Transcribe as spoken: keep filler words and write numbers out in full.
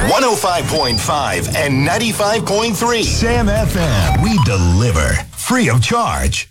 one oh five point five and ninety-five point three. Sam F M. We deliver free of charge.